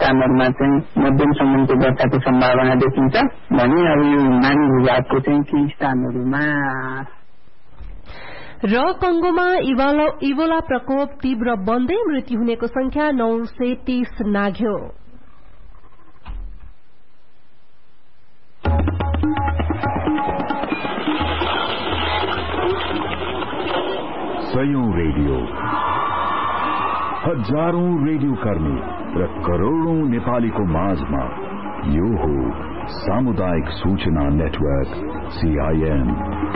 स्थानहरूमा चाहिँ मध्यमसम्मको वर्षाको सम्भावना देखिन्छ भने अब यो हिमाली भूभागको चाहिँ केही स्थानहरूमा र कंगोमा इबोला प्रकोप तीव्र बन्दै मृत्यु हुनेको संख्या 930 नाघ्यो। सयौं रेडियो, हजारौं रेडियो कर्मी र करोड़ौं नेपालीको माझमा यो हो सामुदायिक सूचना नेटवर्क CIN।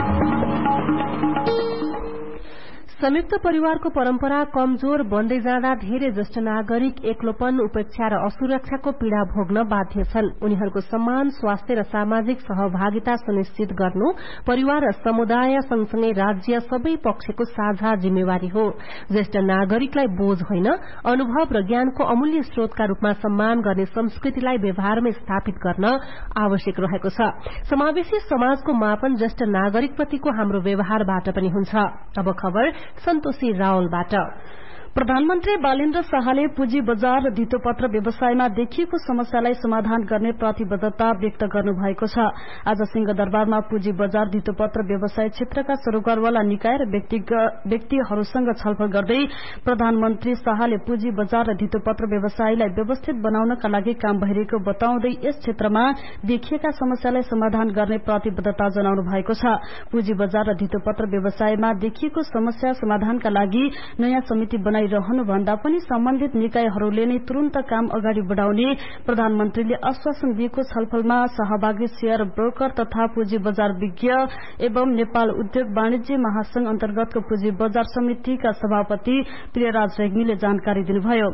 संयुक्त परिवारको परम्परा कमजोर बन्दै जाँदा धेरै ज्येष्ठ नागरिक एक्लोपन, उपेक्षा र असुरक्षाको पीड़ा भोग्न बाध्य छन्। उनीहरूको सम्मान, स्वास्थ्य र सामाजिक सहभागिता सुनिश्चित गर्नु परिवार र समुदाय सँगसँगै राज्य सबै पक्षको साझा जिम्मेवारी हो। ज्येष्ठ नागरिकलाई बोझ होइन, अनुभव र ज्ञानको अमूल्य स्रोतका रूपमा सम्मान गर्ने संस्कृतिलाई व्यवहारमा स्थापित गर्न आवश्यक रहेको छ। समावेशी समाजको मापन ज्येष्ठ नागरिकप्रतिको हाम्रो व्यवहारबाट पनि हुन्छ। अब खबर सन्तोषी रावलबाट। प्रधानमन्त्री बालेन्द्र शाहले पुँजी बजार र धितोपत्र व्यवसायमा देखिएको समस्यालाई समाधान गर्ने प्रतिबद्धता व्यक्त गर्नुभएको छ। आज सिंहदरबारमा पुँजी बजार धितोपत्र व्यवसाय क्षेत्रका सरोकारवाला निकाय र व्यक्तिहरूसँग छलफल गर्दै प्रधानमन्त्री शाहले पुँजी बजार र धितोपत्र व्यवसायलाई व्यवस्थित बनाउनका लागि काम भइरहेको बताउँदै यस क्षेत्रमा देखिएका समस्यालाई समाधान गर्ने प्रतिबद्धता जनाउनु भएको छ। पुँजी बजार र धितोपत्र व्यवसायमा देखिएको समस्या समाधानका लागि नयाँ समिति रहनु भन्दा पनि सम्बन्धित निकायहरूले नै तुरन्त काम अगाडि बढ़ाउने प्रधानमन्त्रीले आश्वासन दिएको छलफलमा सहभागी शेयर ब्रोकर तथा पुँजी बजार विज्ञ एवं नेपाल उद्योग वाणिज्य महासंघ अन्तर्गतको पुँजी बजार समितिका सभापति प्रियराज रेग्मीले जानकारी दिनुभयो।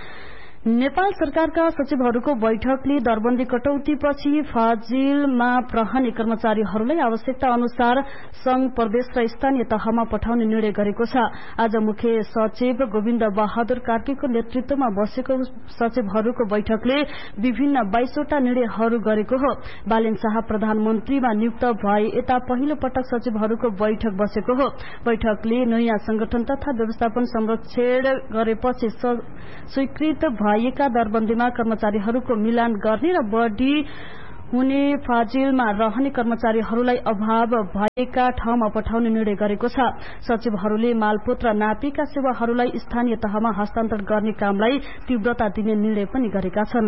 नेपाल सरकारका सचिवहरूको बैठकले दरबन्दी कटौतीपछि फाजिलमा रहने कर्मचारीहरूलाई आवश्यकता अनुसार संघ, प्रदेश र स्थानीय तहमा पठाउने निर्णय गरेको छ। आज मुख्य सचिव गोविन्द बहादुर कार्कीको नेतृत्वमा बसेको सचिवहरूको बैठकले विभिन्न 22 वटा निर्णयहरू गरेको हो। बालेन शाह प्रधानमन्त्रीमा नियुक्त भए यता पहिलो पटक सचिवहरूको बैठक बसेको हो। बैठकले नयाँ संगठन तथा व्यवस्थापन संरक्षण गरेपछि स्वीकृत भएका दरबन्दीमा कर्मचारीहरूको मिलान गर्ने र बढ़ी हुने फाजिलमा रहने कर्मचारीहरूलाई अभाव भएका ठाउँमा पठाउने निर्णय गरेको छ। सचिवहरूले मालपोत र नापीका सेवाहरूलाई स्थानीय तहमा हस्तान्तरण गर्ने कामलाई तीव्रता दिने निर्णय पनि गरेका छन्।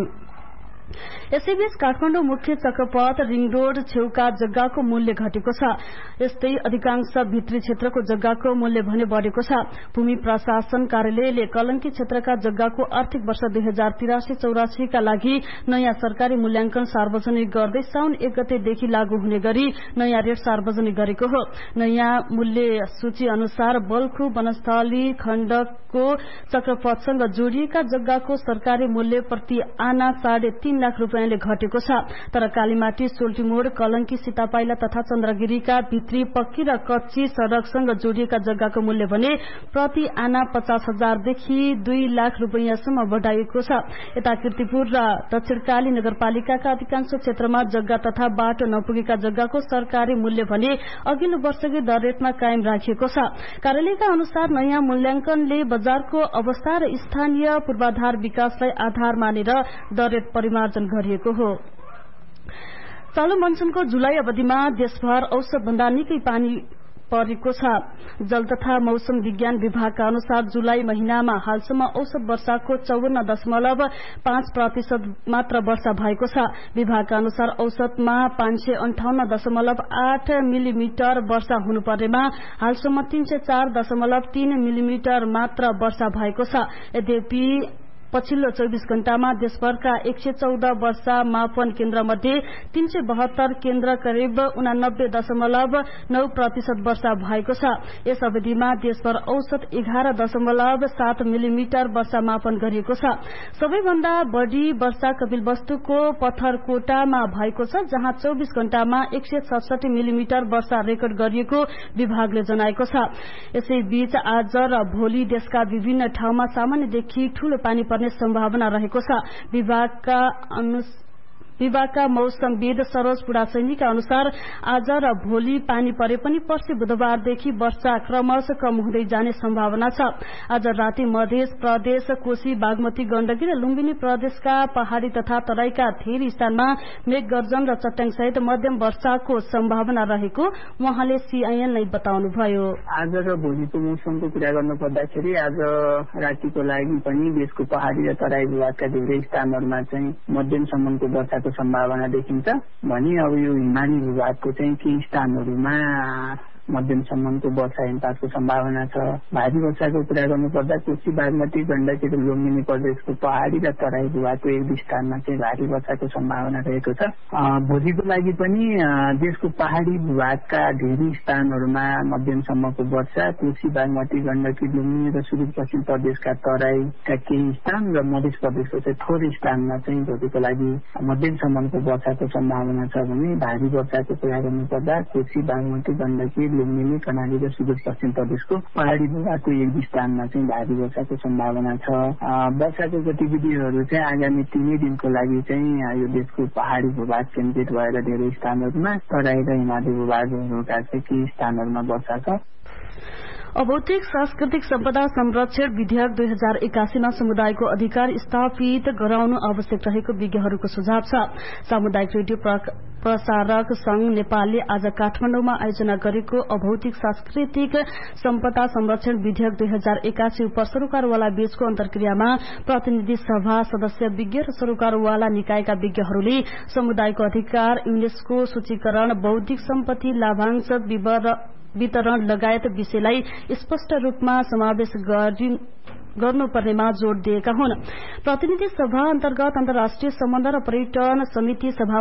यसैबीच काठमाडौँ मुख्य चक्रपथ रिङ रोड छेउका जग्गाको मूल्य घटेको छ। यस्तै अधिकांश भित्री क्षेत्रको जग्गाको मूल्य भने बढ़ेको छ। भूमि प्रशासन कार्यालयले कलंकी क्षेत्रका जग्गाको आर्थिक वर्ष 2083-84 का लागि नयाँ सरकारी मूल्याङ्कन सार्वजनिक गर्दै साउन 1 गतेदेखि लागू हुने गरी नयाँ रेट सार्वजनिक गरेको हो। नयाँ मूल्य सूची अनुसार बल्खु वनस्थली खण्डको चक्रपथसँग जोडिएका जग्गाको सरकारी मूल्य प्रति आना 3.5 लाख रुपियाँले घटेको छ। तर कालीमाटी, सोल्टीमोड़, कलंकी, सीतापाइला तथा चन्द्रगिरीका भित्री पक्की र कच्ची सड़कसँग जोडिएका जग्गाको मूल्य भने प्रति आना 50,000 देखि 2 लाख रुपियाँसम्म बढ़ाइएको छ। यता कीर्तिपुर र दक्षिणकाली नगरपालिकाका अधिकांश क्षेत्रमा जग्गा तथा बाटो नपुगेका जग्गाको सरकारी मूल्य भने अघिल्लो वर्षकै दर रेटमा कायम राखिएको छ। कार्यालयका अनुसार नयाँ मूल्याङ्कनले बजारको अवस्था र स्थानीय पूर्वाधार विकासलाई आधार मानेर दर रेट परिमार्जन गरिएको हो। चालू मनसूनको जुलाई अवधिमा देशभर औसत भन्दा निकै पानी परेको छ। जल तथा मौसम विज्ञान विभागका अनुसार जुलाई महिनामा हालसम्म औसत वर्षाको 54.5% मात्र वर्षा भएको छ। विभागका अनुसार औसतमा 558.8 मिलिमिटर वर्षा हुनुपर्नेमा हालसम्म 304.3 मिलिमिटर मात्र वर्षा भएको छ। यद्यपि पछिल्लो 24 घण्टामा देशभरका 114 वर्षा मापन केन्द्र मध्ये 372 केन्द्र करिब 89.9% वर्षा भएको छ। यस अवधिमा देशभर औसत 11.7 मिलिमिटर वर्षा मापन गरिएको छ। सबैभन्दा बढ़ी वर्षा कपिलवस्तुको पत्थरकोटामा भएको छ, जहाँ 24 घण्टामा 167 मिलिमिटर वर्षा रेकर्ड गरिएको विभागले जनाएको छ। यसैबीच आज र भोलि देशका विभिन्न ठाउँमा सामान्यदेखि ठूलो पानी पर्ने सम्भावना रहेको छ। विभागका विभागका मौसमविद सरोज पुडासैनीका अनुसार आज र भोलि पानी परे पनि पर्सि बुधबारदेखि वर्षा क्रमशः कम हुँदै जाने सम्भावना छ। आज राति मध्य प्रदेश, कोशी, बागमती, गण्डकी र लुम्बिनी प्रदेशका पहाड़ी तथा तराईका धेरै स्थानमा मेघगर्जन र चट्याङ सहित मध्यम वर्षाको सम्भावना रहेको उहाँले सीआईएनलाई बताउनुभयो। आज र भोलिको मौसमको कुरा गर्नु पर्दाखेरि आज रातिको लागि पनि देशको पहाड़ी र तराई विभागका धेरै स्थानहरूमा चाहिँ मध्यमसम्मको वर्षाको सम्भावना देखिन्छ भने अब यो हिमाली विभागको चाहिँ केही स्थानहरूमा मध्यमसम्मको वर्षा हिमपातको सम्भावना छ। भारी वर्षाको कुरा गर्नुपर्दा कोशी, बागमती, गण्डकी र लुम्बिनी प्रदेशको पहाड़ी र तराई विभागको एक दुई स्थानमा चाहिँ भारी वर्षाको सम्भावना रहेको छ। भोलिको लागि पनि देशको पहाड़ी विभागका धेरै स्थानहरूमा मध्यमसम्मको वर्षा, कोशी, बागमती, गण्डकी, लुम्बिनी र सुदूरपश्चिम प्रदेशका तराईका केही स्थान र मध्य प्रदेशको चाहिँ थोरै स्थानमा चाहिँ भोलिको लागि मध्यमसम्मको वर्षाको सम्भावना छ भने भारी वर्षाको कुरा गर्नुपर्दा कोशी, बागमती, गण्डकी, लुम्बिनी, कर्णाली र सुदूरपश्चिम प्रदेशको पहाड़ी विभागको एक दुई स्थानमा चाहिँ भारी वर्षाको सम्भावना छ। वर्षाको गतिविधिहरू चाहिँ आगामी 3 दिनको लागि चाहिँ यो देशको पहाड़ी भूभाग केन्द्रित भएर धेरै स्थानहरूमा, तराई र हिमाली भूभागहरूका चाहिँ केही स्थानहरूमा वर्षा छ। अभौतिक सांस्कृतिक सम्पदा संरक्षण विधेयक 2081 मा समुदायको अधिकार स्थापित गराउनु आवश्यक रहेको विज्ञहरूको सुझाव छ। सामुदायिक रेडियो प्रसारक संघ नेपालले आज काठमाडौँमा आयोजना गरेको अभौतिक सांस्कृतिक सम्पदा संरक्षण विधेयक 2081 उप सरोकारवाला बीचको अन्तर्क्रियामा प्रतिनिधि सभा सदस्य, विज्ञ र सरोकारवाला निकायका विज्ञहरूले समुदायको अधिकार, युनेस्को सूचीकरण, बौद्धिक सम्पत्ति लाभांश वितरण लगायत विषयलाई स्पष्ट रूपमा समावेश गर्नुपर्नेमा जोड़ दिएका हुन्। प्रतिनिधि सभा अन्तर्गत अन्तर्राष्ट्रिय सम्बन्ध र पर्यटन समिति सभा